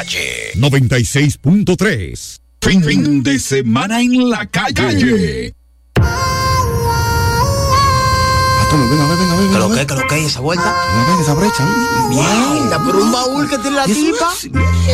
calle. 96.3. Fin de semana en la calle. Venga. ¿Qué? ¿Esa vuelta? Esa brecha. Mierda, pero un baúl que tiene la tipa.